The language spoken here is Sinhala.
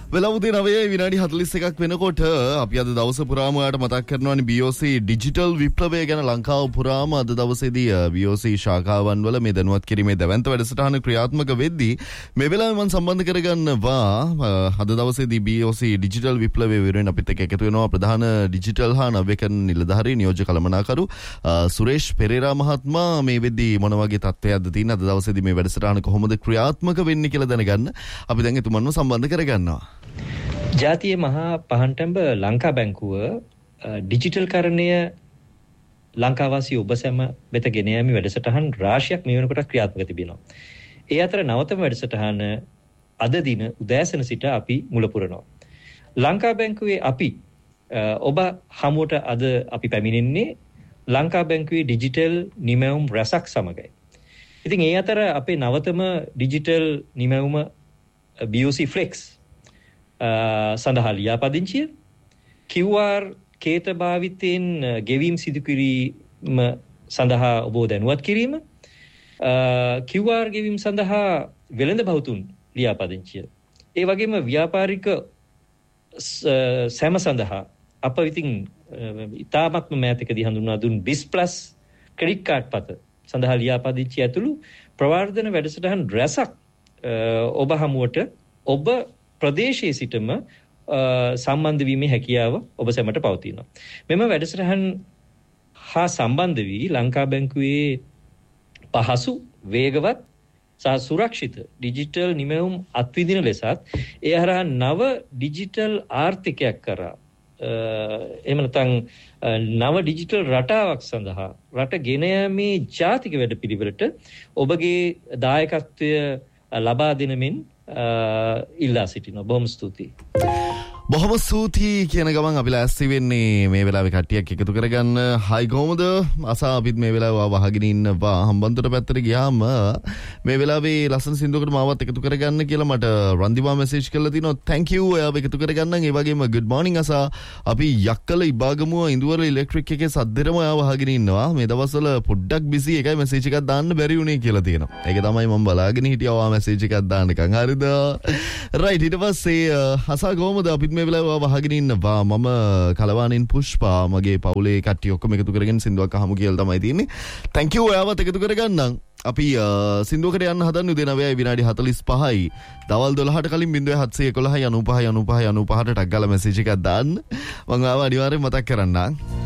වෙලවුදේ 9:41 වෙනකොට අපි අද දවස පුරාම ඔයාලට මතක් කරනවානේ BOC ඩිජිටල් විප්ලවය ගැන. ලංකාව පුරාම අද දවසේදී BOC ශාඛාවන් වල මේ දැනුවත් කිරීමේ දැවැන්ත වැඩසටහන ක්‍රියාත්මක වෙද්දී මේ වෙලාවේ මම සම්බන්ධ කරගන්නවා අද දවසේදී BOC ඩිජිටල් විප්ලවයේ වෙනුවෙන් අපිත් එක්ක එකතු වෙනවා ප්‍රධාන ඩිජිටල් හා නව්‍යකරණ නිලධාරී නියෝජ්‍ය කළමනාකරු සුරේෂ් පෙරේරා මහත්මයා. මේ වෙද්දී මොන වගේ තත්ත්වයක්ද තියෙන්නේ අද දවසේදී මේ වැඩසටහන කොහොමද ක්‍රියාත්මක වෙන්නේ කියලා දැනගන්න අපි දැන් එතුමන්ව සම්බන්ධ කරගන්නවා. ජාතිය මහා පහන්ටඹ ලංකා බැංකුව ඩිජිටල් කරණය ලංකාවාසී ඔබ සැම වෙත ගෙන යාමේ වැඩසටහන් රාශියක් මේ වෙනකොට ක්‍රියාත්මක තිබෙනවා. ඒ අතර නවතම වැඩසටහන අද දින උදෑසන සිට අපි මුල පුරනවා. ලංකා බැංකුවේ අපි ඔබ හමුවට අද අපි පැමිණෙන්නේ ලංකා බැංකුවේ ඩිජිටල් නිමැවුම් රැසක් සමගයි. ඉතින් ඒ අතර අපේ නවතම ඩිජිටල් නිමැවුම BOC Flex සඳහා ලියාපදිංචිය QR කේත භාවිතයෙන් ගෙවීම් සිදු කිරීම සඳහා ඔබ දැනුවත් කිරීම QR ගෙවීම් සඳහා වෙළඳ බහුතුන් ලියාපදිංචිය ඒ වගේම ව්‍යාපාරික සෑම සඳහා අප විසින් ඉතාමත්ම මෑතකදී හඳුන්වා දුන් BIS+ ක්‍රෙඩිට් කාඩ් පත සඳහා ලියාපදිංචිය ඇතුළු ප්‍රවර්ධන වැඩසටහන් රැසක් ඔබ හමුවට ඔබ ප්‍රදේශයේ සිටම සම්බන්ධ වීමේ හැකියාව ඔබ සැමට පවතිනවා. මෙම වැඩසටහන් හා සම්බන්ධ වී ලංකා බැංකුවේ පහසු වේගවත් සහ සුරක්ෂිත ඩිජිටල් නිමැවුම් අත්විඳින ලෙසත් ඒ හරහා නව ඩිජිටල් ආර්ථිකයක් කරා එහෙම නැත්නම් නව ඩිජිටල් රටාවක් සඳහා රට ගෙන යාමේ ජාතික වැඩපිළිවෙලට ඔබගේ දායකත්වය ලබා දෙනමින් ඉල්ලා සිටිනවා. බොහොම ස්තුතියි. බොහොම ස්තුතියි කියන ගමන් අපි ලෑස්ති වෙන්නේ මේ වෙලාවේ කට්ටියක් එකතු කරගන්න. හයි කොහොමද? අසා අපිත් මේ වෙලාව වහගෙන ඉන්නවා. හම්බන්තොට පැත්තට ගියාම මේ වෙලාවේ ලස්සන සින්දුවකට මාවත් එකතු කරගන්න කියලා මට රන්දිවා මැසේජ් කරලා තිනවා. thank you ඔයාව එකතු කරගන්න. ඒ වගේම good morning අසා. අපි යක්කල ඉබාගමුව ඉඳුවර ඉලෙක්ට්‍රික් එකේ සද්දෙරම ඔයාව වහගෙන ඉන්නවා. මේ දවස්වල පොඩ්ඩක් බිසි එකයි මැසේජ් එකක් දාන්න බැරි වුණේ කියලා තියෙනවා. ඒක තමයි මම බලාගෙන හිටියා ඔයා මැසේජ් එකක් දාන්නකම්. හරිද? right ඊට පස්සේ අසා කොහොමද අපිත් මේ වෙලාව වහගෙන ඉන්නවා. මම කලවානින් පුෂ්පා මගේ පවුලේ කට්ටිය ඔක්කොම එකතු කරගෙන සින්දුවක් අහමු කියලා තමයි තියෙන්නේ. thank you ඔයාවත් එකතු කරගන්නම්. අපි සින්දුවකට යන්න හදන්නේ උදේ 9:45යි. දවල් 12ට කලින් 0711 95 95 95ට ටක් ගාලා මැසේජ් එකක් දාන්න. මම ආව අනිවාර්යෙන් මතක් කරන්නම්.